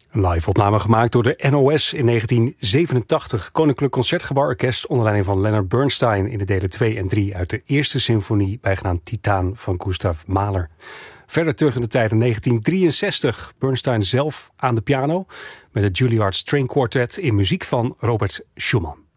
Een live opname gemaakt door de NOS in 1987. Koninklijk Concertgebouworkest onder leiding van Leonard Bernstein in de delen 2 en 3 uit de eerste symfonie, bijgenaamd Titaan van Gustav Mahler. Verder terug in de tijd in 1963. Bernstein zelf aan de piano met het Juilliard String Quartet in muziek van Robert Schumann.